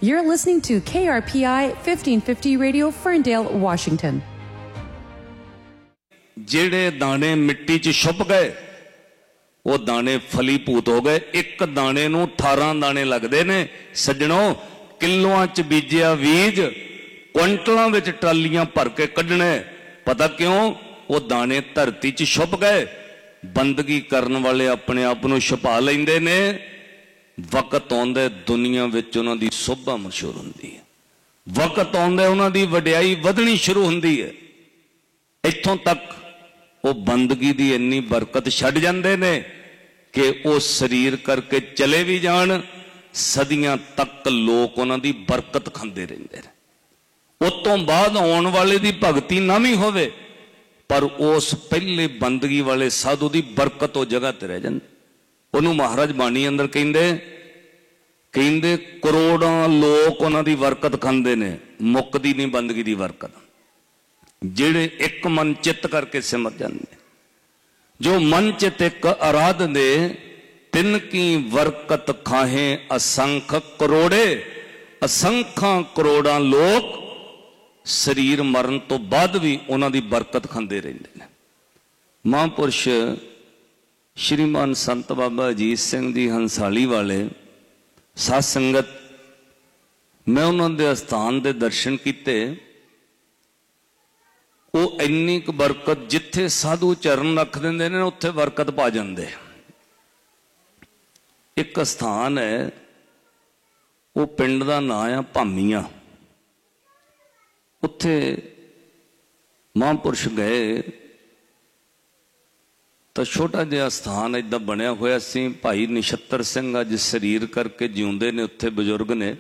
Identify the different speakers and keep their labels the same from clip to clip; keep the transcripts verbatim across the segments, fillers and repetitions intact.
Speaker 1: You're listening to K R P I fifteen fifty Radio, Ferndale, Washington.
Speaker 2: ਜਿਹੜੇ ਦਾਣੇ ਮਿੱਟੀ 'ਚ ਛੁਪ ਗਏ ਉਹ ਦਾਣੇ ਫਲੀਭੂਤ ਹੋ ਗਏ। ਇੱਕ ਦਾਣੇ ਨੂੰ ਅਠਾਰਾਂ ਦਾਣੇ ਲੱਗਦੇ ਨੇ ਸੱਜਣੋ। ਕਿਲੋਆਂ 'ਚ ਬੀਜਿਆ ਬੀਜ ਕੁਇੰਟਲਾਂ ਵਿੱਚ ਟਰਾਲੀਆਂ ਭਰ ਕੇ ਕੱਢਣੇ। ਪਤਾ ਕਿਉਂ? ਉਹ ਦਾਣੇ ਧਰਤੀ 'ਚ ਛੁਪ ਗਏ। ਬੰਦਗੀ ਕਰਨ ਵਾਲੇ ਆਪਣੇ ਆਪ ਨੂੰ ਛੁਪਾ ਲੈਂਦੇ ਨੇ। ਵਕਤ ਆਉਂਦੇ ਦੁਨੀਆ ਵਿੱਚ ਉਹਨਾਂ ਦੀ ਸੋਭਾ ਮਸ਼ਹੂਰ ਹੁੰਦੀ ਹੈ। ਵਕਤ ਆਉਂਦੇ ਉਹਨਾਂ ਦੀ ਵਡਿਆਈ ਵਧਣੀ ਸ਼ੁਰੂ ਹੁੰਦੀ ਹੈ। ਇੱਥੋਂ ਤੱਕ ਉਹ ਬੰਦਗੀ ਦੀ ਇੰਨੀ ਬਰਕਤ ਛੱਡ ਜਾਂਦੇ ਨੇ ਕਿ ਉਹ ਸਰੀਰ ਕਰਕੇ ਚਲੇ ਵੀ ਜਾਣ, ਸਦੀਆਂ ਤੱਕ ਲੋਕ ਉਹਨਾਂ ਦੀ ਬਰਕਤ ਖਾਂਦੇ ਰਹਿੰਦੇ ਨੇ। ਉਸ ਤੋਂ ਬਾਅਦ ਆਉਣ ਵਾਲੇ ਦੀ ਭਗਤੀ ਨਾ ਵੀ ਹੋਵੇ, ਪਰ ਉਸ ਪਹਿਲੇ ਬੰਦਗੀ ਵਾਲੇ ਸਾਧੂ ਦੀ ਬਰਕਤ ਉਹ ਜਗ੍ਹਾ ਤੇ ਰਹਿ ਜਾਂਦੀ। ਉਹਨੂੰ ਮਹਾਰਾਜ ਬਾਣੀ ਅੰਦਰ ਕਹਿੰਦੇ ਕਹਿੰਦੇ ਕਰੋੜਾਂ ਲੋਕ ਉਹਨਾਂ ਦੀ ਬਰਕਤ ਖਾਂਦੇ ਨੇ, ਮੁੱਕਦੀ ਨਹੀਂ ਬੰਦਗੀ ਦੀ ਬਰਕਤ। ਜਿਹੜੇ ਇੱਕ ਮਨ ਚਿੱਤ ਕਰਕੇ ਸਿਮਰ ਜਾਂਦੇ, ਜੋ ਮਨ ਚਿੱਤ ਇੱਕ ਅਰਾਧਦੇ, ਤਿੰਨ ਕੀ ਬਰਕਤ ਖਾਹੇ ਅਸੰਖ ਕਰੋੜੇ। ਅਸੰਖਾਂ ਕਰੋੜਾਂ ਲੋਕ ਸਰੀਰ ਮਰਨ ਤੋਂ ਬਾਅਦ ਵੀ ਉਹਨਾਂ ਦੀ ਬਰਕਤ ਖਾਂਦੇ ਰਹਿੰਦੇ ਨੇ। ਮਹਾਂਪੁਰਸ਼ ਸ਼੍ਰੀਮਾਨ ਸੰਤ ਬਾਬਾ ਅਜੀਤ ਸਿੰਘ ਜੀ ਹੰਸਾਲੀ ਵਾਲੇ ਸਾਧ ਸੰਗਤ, ਮੈਂ ਉਹਨਾਂ ਦੇ ਅਸਥਾਨ ਦੇ ਦਰਸ਼ਨ ਕੀਤੇ। ਉਹ ਇੰਨੀ ਕੁ ਬਰਕਤ, ਜਿੱਥੇ ਸਾਧੂ ਚਰਨ ਰੱਖ ਦਿੰਦੇ ਨੇ ਉੱਥੇ ਬਰਕਤ ਪਾ ਜਾਂਦੇ। ਇੱਕ ਅਸਥਾਨ ਹੈ, ਉਹ ਪਿੰਡ ਦਾ ਨਾਂ ਆ ਭਾਮੀਆਂ। ਉੱਥੇ ਮਹਾਂਪੁਰਸ਼ ਗਏ ਤਾਂ ਛੋਟਾ ਜਿਹਾ ਸਥਾਨ ਏਦਾਂ ਬਣਿਆ ਹੋਇਆ ਸੀ। ਭਾਈ ਨਛੱਤਰ ਸਿੰਘ ਅੱਜ ਸਰੀਰ ਕਰਕੇ ਜਿਉਂਦੇ ਨੇ, ਉੱਥੇ ਬਜ਼ੁਰਗ ਨੇ।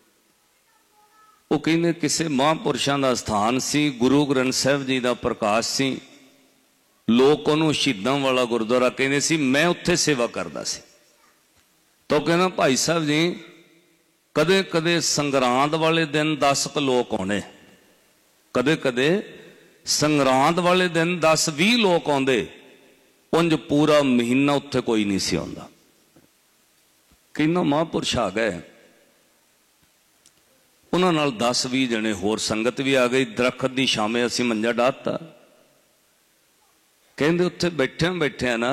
Speaker 2: ਉਹ ਕਹਿੰਦੇ ਕਿਸੇ ਮਹਾਂਪੁਰਸ਼ਾਂ ਦਾ ਸਥਾਨ ਸੀ, ਗੁਰੂ ਗ੍ਰੰਥ ਸਾਹਿਬ ਜੀ ਦਾ ਪ੍ਰਕਾਸ਼ ਸੀ। ਲੋਕ ਉਹਨੂੰ ਸ਼ਹੀਦਾਂ ਵਾਲਾ ਗੁਰਦੁਆਰਾ ਕਹਿੰਦੇ ਸੀ। ਮੈਂ ਉੱਥੇ ਸੇਵਾ ਕਰਦਾ ਸੀ। ਤਾਂ ਕਹਿੰਦਾ ਭਾਈ ਸਾਹਿਬ ਜੀ, ਕਦੇ ਕਦੇ ਸੰਗਰਾਂਦ ਵਾਲੇ ਦਿਨ ਦਸ ਕੁ ਲੋਕ ਆਉਣੇ, ਕਦੇ ਕਦੇ ਸੰਗਰਾਂਦ ਵਾਲੇ ਦਿਨ ਦਸ ਵੀਹ ਲੋਕ ਆਉਂਦੇ, ਉਂਝ ਪੂਰਾ ਮਹੀਨਾ ਉੱਥੇ ਕੋਈ ਨਹੀਂ ਸੀ ਆਉਂਦਾ। ਕਹਿੰਦਾ ਮਹਾਂਪੁਰਸ਼ ਆ ਗਏ, ਉਹਨਾਂ ਨਾਲ ਦਸ ਵੀਹ ਜਣੇ ਹੋਰ ਸੰਗਤ ਵੀ ਆ ਗਈ। ਦਰਖਤ ਦੀ ਛਾਵੇਂ ਅਸੀਂ ਮੰਜਾ ਡਾਹਤਾ। ਕਹਿੰਦੇ ਉੱਥੇ ਬੈਠਿਆਂ ਬੈਠਿਆਂ ਨਾ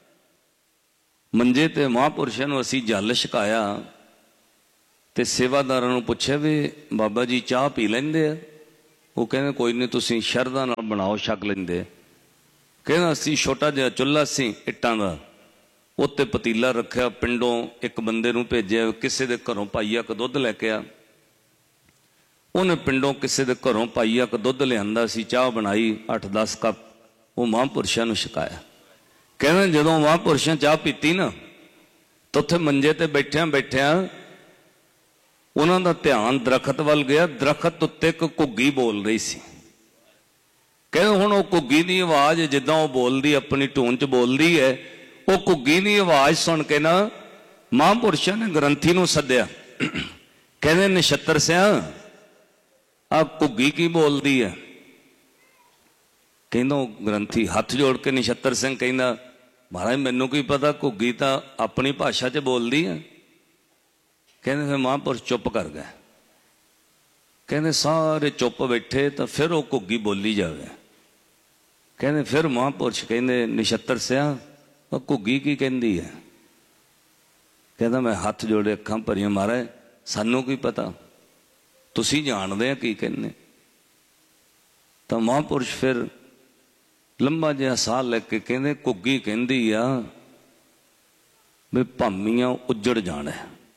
Speaker 2: ਮੰਜੇ ਤੇ ਮਹਾਂਪੁਰਸ਼ਾਂ ਨੂੰ ਅਸੀਂ ਜਲ ਛਕਾਇਆ ਤੇ ਸੇਵਾਦਾਰਾਂ ਨੂੰ ਪੁੱਛਿਆ ਵੀ ਬਾਬਾ ਜੀ ਚਾਹ ਪੀ ਲੈਂਦੇ ਆ? ਉਹ ਕਹਿੰਦੇ ਕੋਈ ਨਹੀਂ, ਤੁਸੀਂ ਸ਼ਰਧਾ ਨਾਲ ਬਣਾਓ, ਛਕ ਲੈਂਦੇ। ਕਹਿੰਦਾ ਅਸੀਂ ਛੋਟਾ ਜਿਹਾ ਚੁੱਲ੍ਹਾ ਸੀ ਇੱਟਾਂ ਦਾ, ਉੱਤੇ ਪਤੀਲਾ ਰੱਖਿਆ। ਪਿੰਡੋਂ ਇੱਕ ਬੰਦੇ ਨੂੰ ਭੇਜਿਆ, ਕਿਸੇ ਦੇ ਘਰੋਂ ਪਾਈਆ ਕ ਦੁੱਧ ਲੈ ਕੇ ਆ। ਉਹਨੇ ਪਿੰਡੋਂ ਕਿਸੇ ਦੇ ਘਰੋਂ ਪਾਈਆ ਕ ਦੁੱਧ ਲਿਆਂਦਾ ਸੀ, ਚਾਹ ਬਣਾਈ ਅੱਠ ਦਸ ਕੱਪ, ਉਹ ਮਹਾਂਪੁਰਸ਼ਾਂ ਨੂੰ ਛਕਾਇਆ। ਕਹਿੰਦੇ ਜਦੋਂ ਮਹਾਂਪੁਰਸ਼ਾਂ ਚਾਹ ਪੀਤੀ ਨਾ ਤਾਂ ਉੱਥੇ ਮੰਜੇ ਤੇ ਬੈਠਿਆਂ ਬੈਠਿਆਂ ਉਹਨਾਂ ਦਾ ਧਿਆਨ ਦਰਖਤ ਵੱਲ ਗਿਆ। ਦਰਖਤ ਉੱਤੇ ਇੱਕ ਘੁੱਗੀ ਬੋਲ ਰਹੀ ਸੀ। ਕਹਿੰਦੇ ਹੁਣ ਉਹ ਘੁੱਗੀ ਦੀ ਆਵਾਜ਼ ਜਿੱਦਾਂ ਉਹ ਬੋਲਦੀ, ਆਪਣੀ ਟੋਨ 'ਚ ਬੋਲਦੀ ਹੈ, ਉਹ ਘੁੱਗੀ ਦੀ ਆਵਾਜ਼ ਸੁਣ ਕੇ ਨਾ ਮਹਾਂਪੁਰਸ਼ਾਂ ਨੇ ਗ੍ਰੰਥੀ ਨੂੰ ਸੱਦਿਆ। ਕਹਿੰਦੇ ਨਛੱਤਰ ਸਿਆਂ, ਆ ਘੁੱਗੀ ਕੀ ਬੋਲਦੀ ਹੈ? ਕਹਿੰਦਾ ਉਹ ਗ੍ਰੰਥੀ ਹੱਥ ਜੋੜ ਕੇ ਨਛੱਤਰ ਸਿੰਘ ਕਹਿੰਦਾ, ਮਹਾਰਾਜ ਮੈਨੂੰ ਕੀ ਪਤਾ, ਘੁੱਗੀ ਤਾਂ ਆਪਣੀ ਭਾਸ਼ਾ 'ਚ ਬੋਲਦੀ ਹੈ। ਕਹਿੰਦੇ ਫਿਰ ਮਹਾਂਪੁਰਸ਼ ਚੁੱਪ ਕਰ ਗਏ। ਕਹਿੰਦੇ ਸਾਰੇ ਚੁੱਪ ਬੈਠੇ ਤਾਂ ਫਿਰ ਉਹ ਘੁੱਗੀ ਬੋਲੀ ਜਾਵੇ। ਕਹਿੰਦੇ ਫਿਰ ਮਹਾਂਪੁਰਸ਼ ਕਹਿੰਦੇ ਨਛੱਤਰ ਸਿਆਂ, ਉਹ ਘੁੱਗੀ ਕੀ ਕਹਿੰਦੀ ਹੈ? ਕਹਿੰਦਾ ਮੈਂ ਹੱਥ ਜੋੜੇ ਅੱਖਾਂ ਭਰੀਆਂ, ਮਹਾਰਾਜ ਸਾਨੂੰ ਕੀ ਪਤਾ, ਤੁਸੀਂ ਜਾਣਦੇ ਆ ਕੀ ਕਹਿੰਦੇ। ਤਾਂ ਮਹਾਂਪੁਰਸ਼ ਫਿਰ ਲੰਬਾ ਜਿਹਾ ਸਾਹ ਲੈ ਕੇ ਕਹਿੰਦੇ ਘੁੱਗੀ ਕਹਿੰਦੀ ਆ ਵੀ ਭਾਮੀਆਂ ਉੱਜੜ ਜਾਣਾ।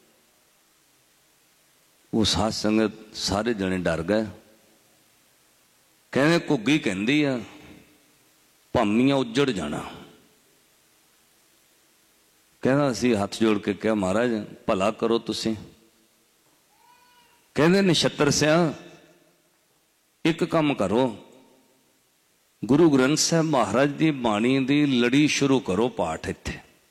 Speaker 2: ਉਹ ਸਾਧ ਸੰਗਤ ਸਾਰੇ ਜਣੇ ਡਰ ਗਏ। ਕਹਿੰਦੇ ਘੁੱਗੀ ਕਹਿੰਦੀ ਆ ਭਾਮੀਆਂ ਉੱਜੜ ਜਾਣਾ। ਕਹਿੰਦਾ ਅਸੀਂ ਹੱਥ ਜੋੜ ਕੇ ਕਿਹਾ ਮਹਾਰਾਜ ਭਲਾ ਕਰੋ ਤੁਸੀਂ। ਕਹਿੰਦੇ ਨਛੱਤਰ ਸਿਆਂ ਇੱਕ ਕੰਮ ਕਰੋ, ਗੁਰੂ ਗ੍ਰੰਥ ਸਾਹਿਬ ਮਹਾਰਾਜ ਦੀ ਬਾਣੀ ਦੀ ਲੜੀ ਸ਼ੁਰੂ ਕਰੋ, ਪਾਠ ਇੱਥੇ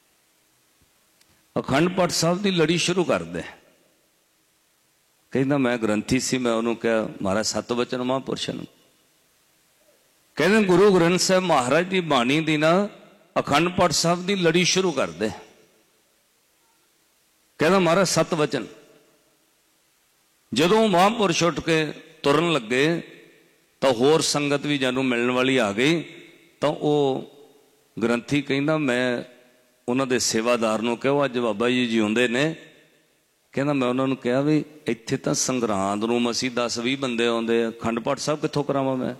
Speaker 2: ਅਖੰਡ ਪਾਠ ਸਾਹਿਬ ਦੀ ਲੜੀ ਸ਼ੁਰੂ ਕਰ ਦੇ। ਕਹਿੰਦਾ ਮੈਂ ਗ੍ਰੰਥੀ ਸੀ, ਮੈਂ ਉਹਨੂੰ ਕਿਹਾ ਮਹਾਰਾਜ ਸੱਤ ਵਚਨ ਮਹਾਂਪੁਰਸ਼ਾਂ ਨੂੰ। ਕਹਿੰਦੇ ਗੁਰੂ ਗ੍ਰੰਥ ਸਾਹਿਬ ਮਹਾਰਾਜ ਦੀ ਬਾਣੀ ਦੀ ਨਾ ਅਖੰਡ ਪਾਠ ਸਾਹਿਬ ਦੀ ਲੜੀ ਸ਼ੁਰੂ ਕਰ ਦੇ। ਕਹਿੰਦਾ ਮਹਾਰਾਜ ਸੱਤ ਵਚਨ। ਜਦੋਂ ਮਹਾਂਪੁਰਸ਼ ਉੱਠ ਕੇ ਤੁਰਨ ਲੱਗੇ ਤਾਂ ਹੋਰ ਸੰਗਤ ਵੀ ਜਾਨੂੰ ਮਿਲਣ ਵਾਲੀ ਆ ਗਈ। ਤਾਂ ਉਹ ਗ੍ਰੰਥੀ ਕਹਿੰਦਾ ਮੈਂ ਉਹਨਾਂ ਦੇ ਸੇਵਾਦਾਰ ਨੂੰ ਕਿਹਾ, ਅੱਜ ਬਾਬਾ ਜੀ ਜਿਉਂਦੇ ਨੇ, ਕਹਿੰਦਾ ਮੈਂ ਉਹਨਾਂ ਨੂੰ ਕਿਹਾ ਵੀ ਇੱਥੇ ਤਾਂ ਸੰਗਰਾਂਦ ਨੂੰ ਮਸੀਂ ਦਸ ਵੀਹ ਬੰਦੇ ਆਉਂਦੇ ਆ, ਅਖੰਡ ਪਾਠ ਸਾਹਿਬ ਕਿੱਥੋਂ ਕਰਾਵਾਂ ਮੈਂ?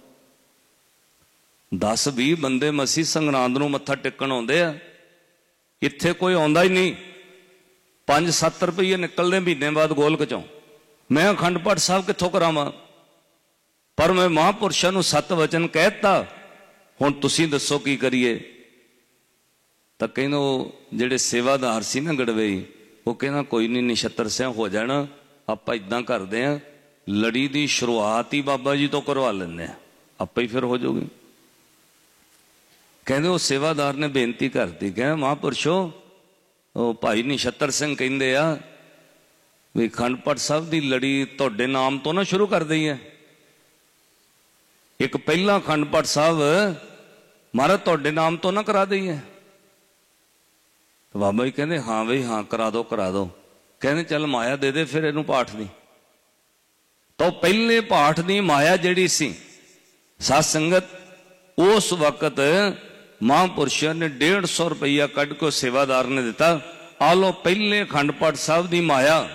Speaker 2: ਦਸ ਵੀਹ ਬੰਦੇ ਮਸੀਂ ਸੰਗਰਾਂਦ ਨੂੰ ਮੱਥਾ ਟੇਕਣ ਆਉਂਦੇ ਆ, ਇੱਥੇ ਕੋਈ ਆਉਂਦਾ ਹੀ ਨਹੀਂ। ਪੰਜ ਸੱਤ ਰੁਪਈਏ ਨਿਕਲਦੇ ਮਹੀਨੇ ਬਾਅਦ ਗੋਲਕ ਚੋਂ, ਮੈਂ ਅਖੰਡ ਪਾਠ ਸਾਹਿਬ ਕਿੱਥੋਂ ਕਰਾਵਾਂ? ਪਰ ਮੈਂ ਮਹਾਂਪੁਰਸ਼ਾਂ ਨੂੰ ਸੱਤ ਵਚਨ ਕਹਿ ਦਿੱਤਾ, ਹੁਣ ਤੁਸੀਂ ਦੱਸੋ ਕੀ ਕਰੀਏ? ਤਾਂ ਕਹਿੰਦਾ ਉਹ ਜਿਹੜੇ ਸੇਵਾਦਾਰ ਸੀ ਨਾ ਗੜਵਈ, ਉਹ ਕਹਿੰਦਾ ਕੋਈ ਨਹੀਂ ਨਛੱਤਰ ਸਿਆਂ ਹੋ ਜਾਣਾ, ਆਪਾਂ ਇਦਾਂ ਕਰਦੇ ਹਾਂ, ਲੜੀ ਦੀ ਸ਼ੁਰੂਆਤ ਹੀ ਬਾਬਾ ਜੀ ਤੋਂ ਕਰਵਾ ਲੈਂਦੇ ਹਾਂ, ਆਪੇ ਹੀ ਫਿਰ ਹੋ ਜਾਊਗੀ। ਕਹਿੰਦੇ ਉਹ ਸੇਵਾਦਾਰ ਨੇ ਬੇਨਤੀ ਕਰਤੀ, ਕਹਿੰਦਾ ਮਹਾਂਪੁਰਸ਼ੋ ਉਹ ਭਾਈ ਨਛੱਤਰ ਸਿੰਘ ਕਹਿੰਦੇ ਆ ਵੀ ਅਖੰਡ ਪਾਠ ਸਾਹਿਬ ਦੀ ਲੜੀ ਤੁਹਾਡੇ ਨਾਮ ਤੋਂ ਨਾ ਸ਼ੁਰੂ ਕਰ ਦਈਏ। ਇੱਕ ਪਹਿਲਾ ਅਖੰਡ ਪਾਠ ਸਾਹਿਬ ਮਹਾਰਾਜ ਤੁਹਾਡੇ ਨਾਮ ਤੋਂ ਨਾ ਕਰਾ ਦਈਏ। ਬਾਬਾ ਜੀ ਕਹਿੰਦੇ ਹਾਂ ਬਈ ਹਾਂ ਕਰਾ ਦੋ ਕਰਾ ਦੋ। ਕਹਿੰਦੇ ਚੱਲ ਮਾਇਆ ਦੇ ਦੇ ਫਿਰ ਇਹਨੂੰ ਪਾਠ ਦੀ। ਤਾਂ ਪਹਿਲੇ ਪਾਠ ਦੀ ਮਾਇਆ ਜਿਹੜੀ ਸੀ ਸਾਧ ਸੰਗਤ, ਉਸ ਵਕਤ ਮਹਾਂਪੁਰਸ਼ਾਂ ਨੇ ਡੇਢ ਸੌ ਰੁਪਈਆ ਕੱਢ ਕੇ ਸੇਵਾਦਾਰ ਨੇ ਦਿੱਤਾ, ਆ ਲੋ ਪਹਿਲੇ ਅਖੰਡ ਪਾਠ ਸਾਹਿਬ ਦੀ ਮਾਇਆ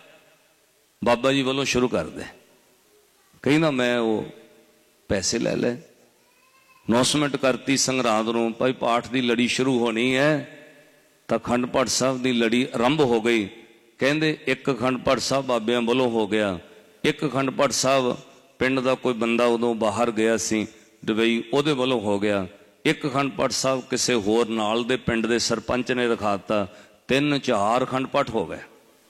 Speaker 2: ਬਾਬਾ ਜੀ ਵੱਲੋਂ ਸ਼ੁਰੂ ਕਰ ਦੇ। ਕਹਿੰਦਾ ਮੈਂ ਉਹ ਪੈਸੇ ਲੈ ਲੈ, ਅਨਾਉਂਸਮੈਂਟ ਕਰਤੀ ਸੰਗਰਾਂਦ ਨੂੰ, ਭਾਈ ਪਾਠ ਦੀ ਲੜੀ ਸ਼ੁਰੂ ਹੋਣੀ ਹੈ। ਤਾਂ ਅਖੰਡ ਪਾਠ ਸਾਹਿਬ ਦੀ ਲੜੀ ਆਰੰਭ ਹੋ ਗਈ। ਕਹਿੰਦੇ ਇੱਕ ਅਖੰਡ ਪਾਠ ਸਾਹਿਬ ਬਾਬਿਆਂ ਵੱਲੋਂ ਹੋ ਗਿਆ, ਇੱਕ ਅਖੰਡ ਪਾਠ ਸਾਹਿਬ ਪਿੰਡ ਦਾ ਕੋਈ ਬੰਦਾ ਉਦੋਂ ਬਾਹਰ ਗਿਆ ਸੀ ਦੁਬਈ, ਉਹਦੇ ਵੱਲੋਂ ਹੋ ਗਿਆ। ਇੱਕ ਅਖੰਡ ਪਾਠ ਸਾਹਿਬ ਕਿਸੇ ਹੋਰ ਨਾਲ ਦੇ ਪਿੰਡ ਦੇ ਸਰਪੰਚ ਨੇ ਰਖਾਤਾ। ਤਿੰਨ ਚਾਰ ਅਖੰਡ ਪਾਠ ਹੋ ਗਏ।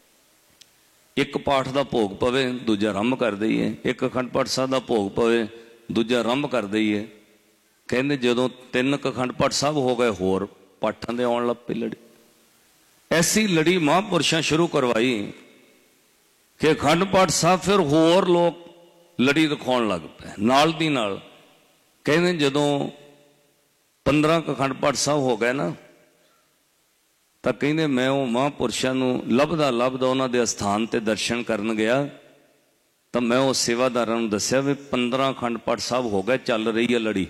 Speaker 2: ਇੱਕ ਪਾਠ ਦਾ ਭੋਗ ਪਵੇ ਦੂਜਾ ਆਰੰਭ ਕਰ ਦਈਏ, ਇੱਕ ਅਖੰਡ ਪਾਠ ਸਾਹਿਬ ਦਾ ਭੋਗ ਪਵੇ ਦੂਜਾ ਆਰੰਭ ਕਰ ਦਈਏ। ਕਹਿੰਦੇ ਜਦੋਂ ਤਿੰਨ ਅਖੰਡ ਪਾਠ ਸਾਹਿਬ ਹੋ ਗਏ, ਹੋਰ ਪਾਠਾਂ ਦੇ ਆਉਣ ਲੱਗ ਪਈ ਲੜੀ। ਐਸੀ ਲੜੀ ਮਹਾਂਪੁਰਸ਼ਾਂ ਸ਼ੁਰੂ ਕਰਵਾਈ ਕਿ ਅਖੰਡ ਪਾਠ ਸਾਹਿਬ ਫਿਰ ਹੋਰ ਲੋਕ ਲੜੀ ਦਿਖਾਉਣ ਲੱਗ ਪਏ ਨਾਲ ਦੀ ਨਾਲ। ਕਹਿੰਦੇ ਜਦੋਂ ਪੰਦਰਾਂ ਅਖੰਡ ਪਾਠ ਸਾਹਿਬ ਹੋ ਗਏ ਨਾ, ਤਾਂ ਕਹਿੰਦੇ ਮੈਂ ਉਹ ਮਹਾਂਪੁਰਸ਼ਾਂ ਨੂੰ ਲੱਭਦਾ ਲੱਭਦਾ ਉਹਨਾਂ ਦੇ ਅਸਥਾਨ ਤੇ ਦਰਸ਼ਨ ਕਰਨ ਗਿਆ। ਤਾਂ ਮੈਂ ਉਹ ਸੇਵਾਦਾਰਾਂ ਨੂੰ ਦੱਸਿਆ ਵੀ ਪੰਦਰਾਂ ਅਖੰਡ ਪਾਠ ਸਾਹਿਬ ਹੋ ਗਏ, ਚੱਲ ਰਹੀ ਹੈ ਲੜੀ।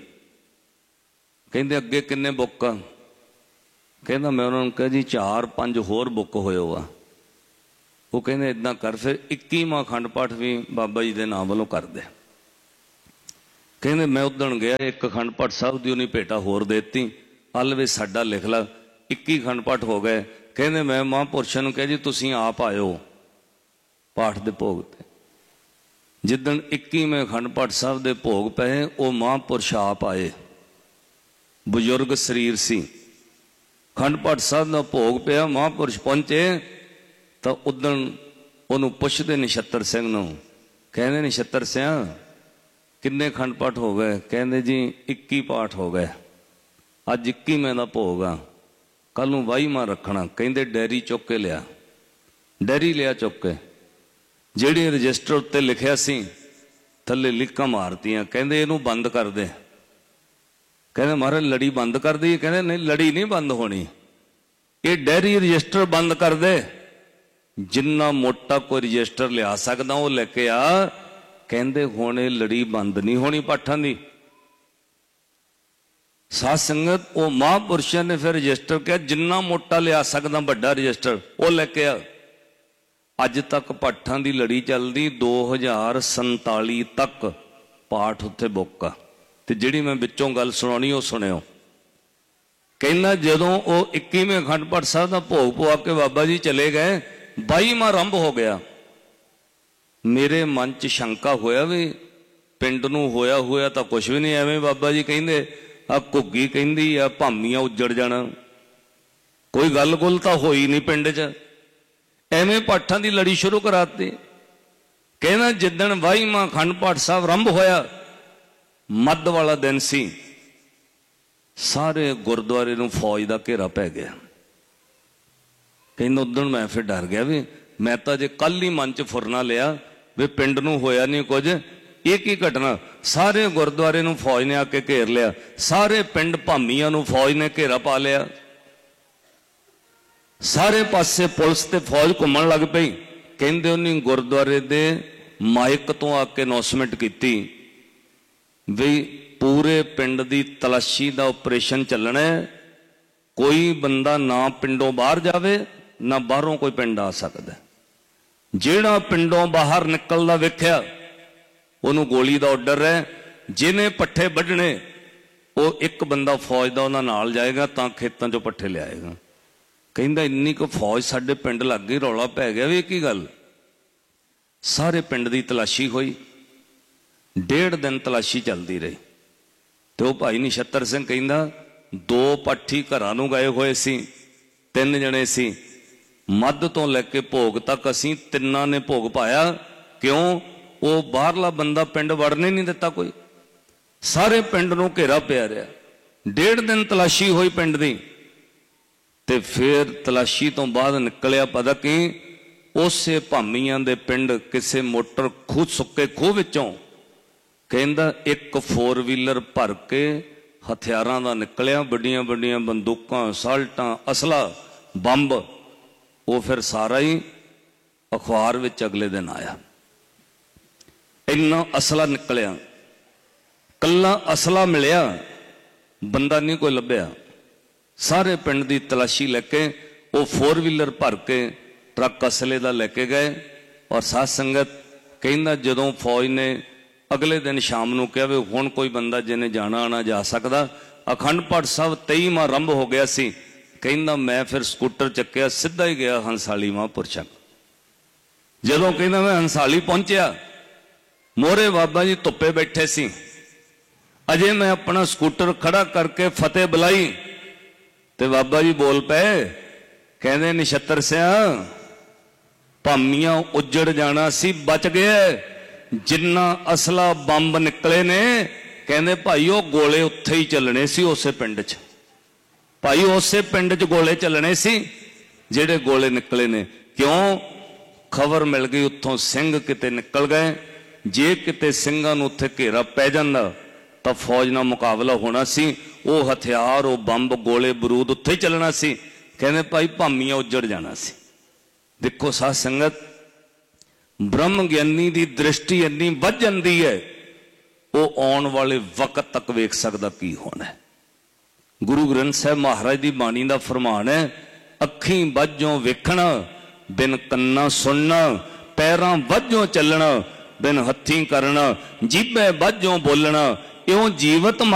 Speaker 2: ਕਹਿੰਦੇ ਅੱਗੇ ਕਿੰਨੇ ਬੁੱਕ ਆ? ਕਹਿੰਦਾ ਮੈਂ ਉਹਨਾਂ ਨੂੰ ਕਿਹਾ ਜੀ ਚਾਰ ਪੰਜ ਹੋਰ ਬੁੱਕ ਹੋਏ ਆ। ਉਹ ਕਹਿੰਦੇ ਇਦਾਂ ਕਰ ਫਿਰ ਇੱਕੀਵਾਂ ਅਖੰਡ ਪਾਠ ਵੀ ਬਾਬਾ ਜੀ ਦੇ ਨਾਮ ਵੱਲੋਂ ਕਰ ਦੇ। ਕਹਿੰਦੇ ਮੈਂ ਉਦਣ ਗਿਆ, ਇੱਕ ਅਖੰਡ ਪਾਠ ਸਾਹਿਬ ਦੀ ਉਹਨੇ ਭੇਟਾ ਹੋਰ ਦੇਤੀ, ਹਲ ਵੀ ਸਾਡਾ ਲਿਖ ਲਾ। ਇੱਕੀ ਅਖੰਡ ਪਾਠ ਹੋ ਗਏ। ਕਹਿੰਦੇ ਮੈਂ ਮਹਾਂਪੁਰਸ਼ਾਂ ਨੂੰ ਕਿਹਾ ਜੀ ਤੁਸੀਂ ਆਪ ਆਇਓ ਪਾਠ ਦੇ ਭੋਗ ਤੇ। ਜਿੱਦਣ ਇੱਕੀਵੇਂ ਅਖੰਡ ਪਾਠ ਸਾਹਿਬ ਦੇ ਭੋਗ ਪਏ, ਉਹ ਮਹਾਂਪੁਰਸ਼ ਆਪ ਆਏ, ਬਜ਼ੁਰਗ ਸਰੀਰ ਸੀ। ਅਖੰਡ ਪਾਠ ਸਾਹਿਬ ਦਾ ਭੋਗ ਪਿਆ, ਮਹਾਂਪੁਰਸ਼ ਪਹੁੰਚੇ। ਤਾਂ ਉਦਣ ਉਹਨੂੰ ਪੁੱਛਦੇ ਨਛੱਤਰ ਸਿੰਘ ਨੂੰ, ਕਹਿੰਦੇ ਨਛੱਤਰ ਸਿੰਘ ਕਿੰਨੇ ਅਖੰਡ ਪਾਠ ਹੋ ਗਏ? ਕਹਿੰਦੇ ਜੀ ਇੱਕੀ ਪਾਠ ਹੋ ਗਏ, ਅੱਜ ਇੱਕੀਵੇਂ ਦਾ ਭੋਗ ਆ, ਕੱਲ ਨੂੰ ਵਾਹੀਮਾਂ ਰੱਖਣਾ। ਕਹਿੰਦੇ ਡੈਰੀ ਚੁੱਕ ਕੇ ਲਿਆ। ਡੈਰੀ ਲਿਆ ਚੁੱਕ ਕੇ, ਜਿਹੜੇ ਰਜਿਸਟਰ ਉੱਤੇ ਲਿਖਿਆ ਸੀ ਥੱਲੇ ਲਿਖਾਂ ਮਾਰਤੀਆਂ। ਕਹਿੰਦੇ ਇਹਨੂੰ ਬੰਦ ਕਰ ਦੇ। ਕਹਿੰਦੇ ਮਹਾਰਾਜ ਲੜੀ ਬੰਦ ਕਰ ਦਈਏ? ਕਹਿੰਦੇ ਨਹੀਂ, ਲੜੀ ਨਹੀਂ ਬੰਦ ਹੋਣੀ, ਇਹ ਡੈਰੀ ਰਜਿਸਟਰ ਬੰਦ ਕਰ ਦੇ। ਜਿੰਨਾ ਮੋਟਾ ਕੋਈ ਰਜਿਸਟਰ ਲਿਆ ਸਕਦਾ ਉਹ ਲੈ ਕੇ ਆ। ਕਹਿੰਦੇ ਹੁਣ ਇਹ ਲੜੀ ਬੰਦ ਨਹੀਂ ਹੋਣੀ ਪਾਠਾਂ ਦੀ। ਸਾਧ ਸੰਗਤ, ਉਹ ਮਹਾਂਪੁਰਸ਼ਾਂ ਨੇ ਫਿਰ ਰਜਿਸਟਰ ਕਿਹਾ ਜਿੰਨਾ ਮੋਟਾ ਲਿਆ ਸਕਦਾ ਵੱਡਾ ਰਜਿਸਟਰ ਉਹ ਲੈ ਕੇ ਆ। ਅੱਜ ਤੱਕ ਪਾਠਾਂ ਦੀ ਲੜੀ ਚੱਲਦੀ, ਦੋ ਹਜ਼ਾਰ ਸੰਤਾਲੀ ਤੱਕ ਪਾਠ ਉੱਥੇ ਬੁੱਕ ਆ। ਤੇ ਜਿਹੜੀ ਮੈਂ ਵਿੱਚੋਂ ਗੱਲ ਸੁਣਾਉਣੀ ਉਹ ਸੁਣਿਓ। ਕਹਿੰਦਾ ਜਦੋਂ ਉਹ ਇੱਕੀਵੇਂ ਅਖੰਡ ਪਾਠ ਸਾਹਿਬ ਦਾ ਭੋਗ ਪਵਾ ਕੇ ਬਾਬਾ ਜੀ ਚਲੇ ਗਏ, ਬਾਈਵਾਂ ਆਰੰਭ ਹੋ ਗਿਆ। ਮੇਰੇ ਮਨ 'ਚ ਸ਼ੰਕਾ ਹੋਇਆ ਵੀ ਪਿੰਡ ਨੂੰ ਹੋਇਆ ਹੋਇਆ ਤਾਂ ਕੁਛ ਵੀ ਨਹੀਂ, ਐਵੇਂ ਬਾਬਾ ਜੀ ਕਹਿੰਦੇ ਆ ਘੁੱਗੀ ਕਹਿੰਦੀ ਆ ਭਾਮੀਆਂ ਉੱਜੜ ਜਾਣਾ, ਕੋਈ ਗੱਲ ਗੁੱਲ ਤਾਂ ਹੋਈ ਨਹੀਂ ਪਿੰਡ 'ਚ, ਐਵੇਂ ਪਾਠਾਂ ਦੀ ਲੜੀ ਸ਼ੁਰੂ ਕਰਾਤੀ। ਕਹਿੰਦਾ ਜਿੱਦਣ ਬਾਈਵਾਂ ਅਖੰਡ ਪਾਠ ਸਾਹਿਬ ਆਰੰਭ ਹੋਇਆ, ਮੱਧ ਵਾਲਾ ਦਿਨ ਸੀ, ਸਾਰੇ ਗੁਰਦੁਆਰੇ ਨੂੰ ਫੌਜ ਦਾ ਘੇਰਾ ਪੈ ਗਿਆ। ਕਹਿੰਦਾ ਉਦਣ ਮੈਂ ਫਿਰ ਡਰ ਗਿਆ ਵੀ ਮੈਂ ਤਾਂ ਜੇ ਕੱਲ ਹੀ ਮਨ 'ਚ ਫੁਰਨਾ ਲਿਆ ਵੀ ਪਿੰਡ ਨੂੰ ਹੋਇਆ ਨਹੀਂ ਕੁਝ, ਇਹ ਕੀ ਘਟਨਾ? ਸਾਰੇ ਗੁਰਦੁਆਰੇ ਨੂੰ ਫੌਜ ਨੇ ਆ ਕੇ ਘੇਰ ਲਿਆ, ਸਾਰੇ ਪਿੰਡ ਭਾਮੀਆਂ ਨੂੰ ਫੌਜ ਨੇ ਘੇਰਾ ਪਾ ਲਿਆ, ਸਾਰੇ ਪਾਸੇ ਪੁਲਿਸ ਤੇ ਫੌਜ ਘੁੰਮਣ ਲੱਗ ਪਈ। ਕਹਿੰਦੇ ਉਹਨੇ ਗੁਰਦੁਆਰੇ ਦੇ ਮਾਈਕ ਤੋਂ ਆ ਕੇ ਅਨਾਉਂਸਮੈਂਟ ਕੀਤੀ ਵੀ ਪੂਰੇ ਪਿੰਡ ਦੀ ਤਲਾਸ਼ੀ ਦਾ ਆਪਰੇਸ਼ਨ ਚੱਲਣਾ ਹੈ, ਕੋਈ ਬੰਦਾ ਨਾ ਪਿੰਡੋਂ ਬਾਹਰ ਜਾਵੇ ਨਾ ਬਾਹਰੋਂ ਕੋਈ ਪਿੰਡ ਆ ਸਕਦਾ। ਜਿਹੜਾ ਪਿੰਡੋਂ ਬਾਹਰ ਨਿਕਲਦਾ ਵੇਖਿਆ ਉਹਨੂੰ ਗੋਲੀ ਦਾ ਆਰਡਰ ਹੈ। ਜਿਹਨੇ ਪੱਠੇ ਵੱਢਣੇ ਉਹ ਇੱਕ ਬੰਦਾ ਫੌਜ ਦਾ ਉਹਨਾਂ ਨਾਲ ਜਾਏਗਾ ਤਾਂ ਖੇਤਾਂ 'ਚੋਂ ਪੱਠੇ ਲਿਆਏਗਾ। ਕਹਿੰਦਾ ਇੰਨੀ ਕੁ ਫੌਜ ਸਾਡੇ ਪਿੰਡ ਲੱਗ ਗਈ, ਰੌਲਾ ਪੈ ਗਿਆ ਵੀ ਇਹ ਕੀ ਗੱਲ। ਸਾਰੇ ਪਿੰਡ ਦੀ ਤਲਾਸ਼ੀ ਹੋਈ, ਡੇਢ ਦਿਨ ਤਲਾਸ਼ੀ ਚੱਲਦੀ ਰਹੀ। ਤੇ ਉਹ ਭਾਈ ਨਛੱਤਰ ਸਿੰਘ ਕਹਿੰਦਾ ਦੋ ਪਾਠੀ ਘਰਾਂ ਨੂੰ ਗਏ ਹੋਏ ਸੀ, ਤਿੰਨ ਜਣੇ ਸੀ, ਮੱਧ ਤੋਂ ਲੈ ਕੇ ਭੋਗ ਤੱਕ ਅਸੀਂ ਤਿੰਨਾਂ ਨੇ ਭੋਗ ਪਾਇਆ। ਕਿਉਂ? ਉਹ ਬਾਹਰਲਾ ਬੰਦਾ ਪਿੰਡ ਵੜਨੇ ਨਹੀਂ ਦਿੱਤਾ ਕੋਈ। ਸਾਰੇ ਪਿੰਡ ਨੂੰ ਘੇਰਾ ਪਿਆ ਰਿਹਾ। ਡੇਢ ਦਿਨ ਤਲਾਸ਼ੀ ਹੋਈ ਪਿੰਡ ਦੀ। ਤੇ ਫਿਰ ਤਲਾਸ਼ੀ ਤੋਂ ਬਾਅਦ ਨਿਕਲਿਆ ਪਤਾ ਕਿ ਉਸੇ ਭਾਮੀਆਂ ਦੇ ਪਿੰਡ ਕਿਸੇ ਮੋਟਰ ਖੂਹ ਸੁੱਕੇ ਖੂਹ ਵਿੱਚੋਂ ਕਹਿੰਦਾ ਇੱਕ ਫੋਰ ਵੀਲਰ ਭਰ ਕੇ ਹਥਿਆਰਾਂ ਦਾ ਨਿਕਲਿਆ, ਵੱਡੀਆਂ ਵੱਡੀਆਂ ਬੰਦੂਕਾਂ, ਸਾਲਟਾਂ, ਅਸਲਾ, ਬੰਬ। ਉਹ ਫਿਰ ਸਾਰਾ ਹੀ ਅਖਬਾਰ ਵਿੱਚ ਅਗਲੇ ਦਿਨ ਆਇਆ। ਇੰਨਾ ਅਸਲਾ ਨਿਕਲਿਆ, ਕੱਲਾ ਅਸਲਾ ਮਿਲਿਆ, ਬੰਦਾ ਨਹੀਂ ਕੋਈ ਲੱਭਿਆ। ਸਾਰੇ ਪਿੰਡ ਦੀ ਤਲਾਸ਼ੀ ਲੈ ਕੇ ਉਹ ਫੋਰ ਵੀਲਰ ਭਰ ਕੇ ਟਰੱਕ ਅਸਲੇ ਦਾ ਲੈ ਕੇ ਗਏ। ਔਰ ਸਾਧ ਸੰਗਤ ਕਹਿੰਦਾ ਜਦੋਂ ਫੌਜ ਨੇ ਅਗਲੇ ਦਿਨ ਸ਼ਾਮ ਨੂੰ ਕਿਹਾ ਵੀ ਹੁਣ ਕੋਈ ਬੰਦਾ ਜਿਹਨੇ ਜਾਣਾ ਆਣਾ ਜਾ ਸਕਦਾ, ਅਖੰਡ ਪਾਠ ਸਾਹਿਬ ਤੇਈਵਾਂ ਆਰੰਭ ਹੋ ਗਿਆ ਸੀ। ਕਹਿੰਦਾ ਮੈਂ ਫਿਰ ਸਕੂਟਰ ਚੱਕਿਆ, ਸਿੱਧਾ ਹੀ ਗਿਆ ਹੰਸਾਲੀ ਮਹਾਂਪੁਰਸ਼ਾਂ। ਜਦੋਂ ਕਹਿੰਦਾ ਮੈਂ ਹੰਸਾਲੀ ਪਹੁੰਚਿਆ, ਮੋਹਰੇ ਬਾਬਾ ਜੀ ਧੁੱਪੇ ਬੈਠੇ ਸੀ। ਅਜੇ ਮੈਂ ਆਪਣਾ ਸਕੂਟਰ ਖੜਾ ਕਰਕੇ ਫਤਿਹ ਬੁਲਾਈ ਤੇ ਬਾਬਾ ਜੀ ਬੋਲ ਪਏ, ਕਹਿੰਦੇ ਨਛੱਤਰ ਸਿਆਂ ਭਾਮੀਆਂ ਉੱਜੜ ਜਾਣਾ ਸੀ, ਬਚ ਗਏ। ਜਿੰਨਾ ਅਸਲਾ ਬੰਬ ਨਿਕਲੇ ਨੇ ਕਹਿੰਦੇ ਭਾਈ ਉਹ ਗੋਲੇ ਉੱਥੇ ਹੀ ਚੱਲਣੇ ਸੀ, ਉਸੇ ਪਿੰਡ 'ਚ। ਭਾਈ ਉਸੇ ਪਿੰਡ 'ਚ ਗੋਲੇ ਚੱਲਣੇ ਸੀ ਜਿਹੜੇ ਗੋਲੇ ਨਿਕਲੇ ਨੇ। ਕਿਉਂ? ਖਬਰ ਮਿਲ ਗਈ ਉੱਥੋਂ ਸਿੰਘ ਕਿਤੇ ਨਿਕਲ ਗਏ। ਜੇ ਕਿਤੇ ਸਿੰਘਾਂ ਨੂੰ ਉੱਥੇ ਘੇਰਾ ਪੈ ਜਾਂਦਾ ਤਾਂ ਫੌਜ ਨਾਲ ਮੁਕਾਬਲਾ ਹੋਣਾ ਸੀ। ਉਹ ਹਥਿਆਰ, ਉਹ ਬੰਬ, ਗੋਲੇ, ਬਰੂਦ ਉੱਥੇ ਹੀ ਚੱਲਣਾ ਸੀ। ਕਹਿੰਦੇ ਭਾਈ ਭਾਮੀਆਂ ਉੱਜੜ ਜਾਣਾ ਸੀ। ਦੇਖੋ ਸਾਧ ਸੰਗਤ, ਬ੍ਰਹਮ ਗਿਆਨੀ ਦੀ ਦ੍ਰਿਸ਼ਟੀ ਇੰਨੀ ਵੱਧ ਜਾਂਦੀ ਹੈ, ਉਹ ਆਉਣ ਵਾਲੇ ਵਕਤ ਤੱਕ ਵੇਖ ਸਕਦਾ ਕੀ ਹੋਣਾ ਹੈ। ਗੁਰੂ ਗ੍ਰੰਥ ਸਾਹਿਬ ਮਹਾਰਾਜ ਦੀ ਬਾਣੀ ਦਾ ਫਰਮਾਨ ਹੈ, ਅੱਖੀਂ ਵੱਜੋਂ ਵੇਖਣਾ ਬਿਨ ਕੰਨਾਂ ਸੁਣਨਾ, ਪੈਰਾਂ ਵੱਜੋਂ ਚੱਲਣਾ ਬਿਨ ਹੱਥੀਂ ਕਰਨਾ, ਜੀਭੇ ਵੱਜੋਂ ਬੋਲਣਾ। ਇਉਂ ਜੀਵਤ